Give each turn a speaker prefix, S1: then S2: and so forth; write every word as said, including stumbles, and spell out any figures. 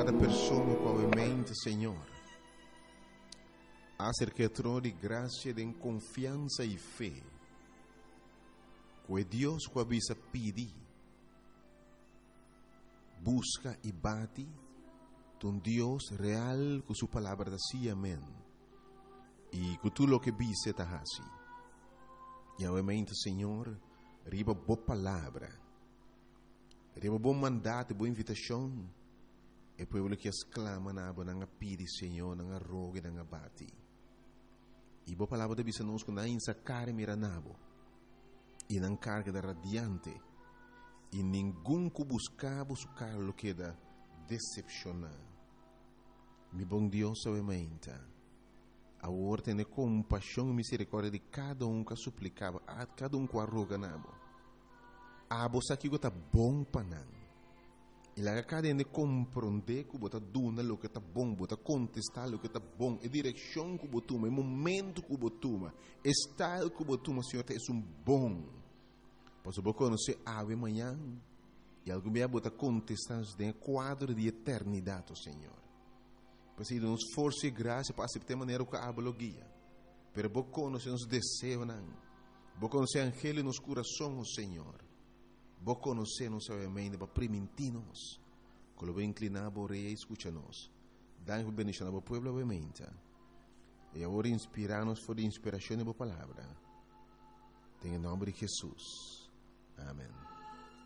S1: cada pessoa com a mente, Senhor. Acerca de trono de graça, de confiança e fé. Que Deus que avisa pedir, busca e bate, um Deus real com sua palavra assim, amém. E que tudo o que vise está assim. E obviamente, Senhor, riba boa palavra, riba bom mandato, boa invitação, e povo que exclama na aba na pedi, Senhor, na roga, na bate. E boa palavra de bisa nos na insa cara mira nabo, e na carga da radiante, e ninguém que buscava buscar lo que da decepcionar. Mi bom Deus, obviamente, a ordem de compaixão e misericórdia de cada um que suplicava, a cada um que arroga nabo. A bolsa que está bom para não. E lá cada um de compreender que você duna o que está bom, você contestar o que está bom, a direção que você toma, o momento que você toma, o estilo que você toma, Senhor, é um bom. Posso você conhecer ave amanhã e algum dia você contestar em quadro de eternidade, Senhor. Pois aí nos força e graça para aceitar a maneira que a guia. Pero você conhece os desejos, você conhece o angelo nos corações, Senhor. Você conhece nos mente para permitir-nos. Quando você inclinar a orelha e escuta-nos. Dá-nos bendição ao povo, obviamente. E agora inspirar-nos por inspiração da palavra. Em nome de Jesus. Amém.